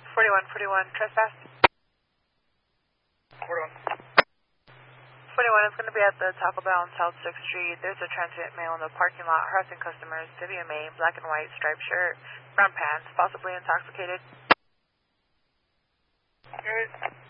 4141, trespass. 41. 41 is going to be at the Taco Bell on South 6th Street. There's a transient male in the parking lot harassing customers. WMA, black and white, striped shirt, brown pants, possibly intoxicated. Okay.